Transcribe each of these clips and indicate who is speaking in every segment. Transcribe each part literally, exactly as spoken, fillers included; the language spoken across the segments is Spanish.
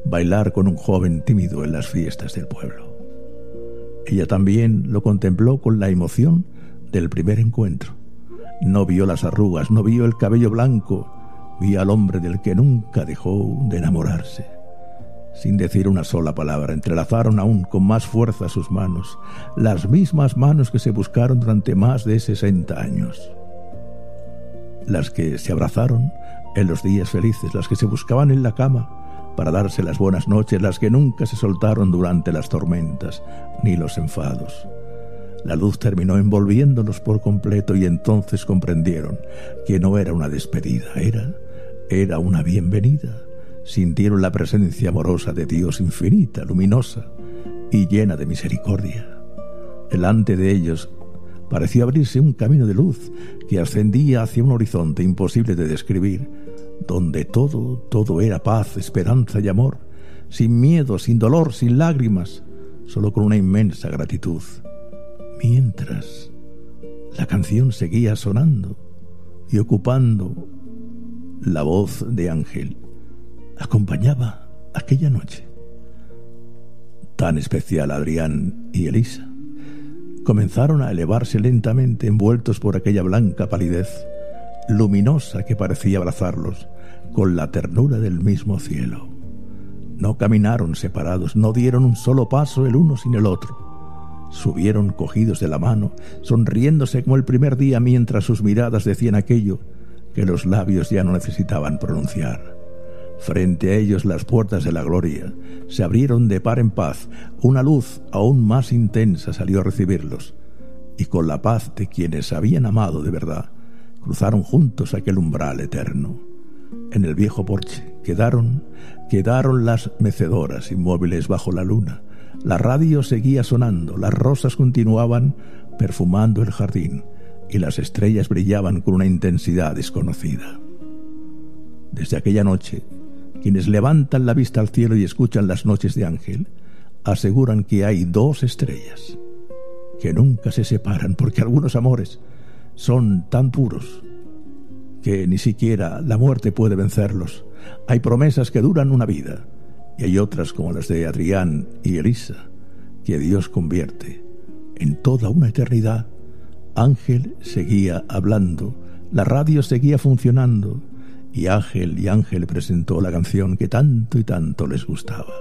Speaker 1: bailar con un joven tímido en las fiestas del pueblo. Ella también lo contempló con la emoción del primer encuentro. No vio las arrugas, no vio el cabello blanco, vio al hombre del que nunca dejó de enamorarse. Sin decir una sola palabra, entrelazaron aún con más fuerza sus manos, las mismas manos que se buscaron durante más de sesenta años. Las que se abrazaron en los días felices, las que se buscaban en la cama para darse las buenas noches, las que nunca se soltaron durante las tormentas ni los enfados. La luz terminó envolviéndolos por completo y entonces comprendieron que no era una despedida, era, era una bienvenida. Sintieron la presencia amorosa de Dios, infinita, luminosa y llena de misericordia. Delante de ellos pareció abrirse un camino de luz que ascendía hacia un horizonte imposible de describir, donde todo, todo era paz, esperanza y amor, sin miedo, sin dolor, sin lágrimas, solo con una inmensa gratitud. Mientras la canción seguía sonando y ocupando la voz de Ángel, acompañaba aquella noche tan especial a Adrián y Elisa. Comenzaron a elevarse lentamente, envueltos por aquella blanca palidez luminosa que parecía abrazarlos con la ternura del mismo cielo. No caminaron separados, no dieron un solo paso el uno sin el otro. Subieron cogidos de la mano, sonriéndose como el primer día, mientras sus miradas decían aquello que los labios ya no necesitaban pronunciar. Frente a ellos las puertas de la gloria se abrieron de par en paz. Una luz aún más intensa salió a recibirlos, y con la paz de quienes habían amado de verdad, cruzaron juntos aquel umbral eterno. En el viejo porche quedaron, quedaron las mecedoras inmóviles bajo la luna. La radio seguía sonando, las rosas continuaban perfumando el jardín, y las estrellas brillaban con una intensidad desconocida. Desde aquella noche, quienes levantan la vista al cielo y escuchan las noches de Ángel, aseguran que hay dos estrellas que nunca se separan, porque algunos amores son tan puros que ni siquiera la muerte puede vencerlos. Hay promesas que duran una vida, y hay otras, como las de Adrián y Elisa, que Dios convierte en toda una eternidad. Ángel seguía hablando, la radio seguía funcionando, y Ángel y Ángel presentó la canción que tanto y tanto les gustaba.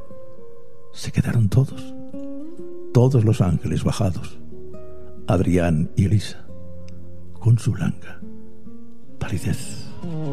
Speaker 1: Se quedaron todos, todos los ángeles bajados, Adrián y Elisa, con su blanca palidez.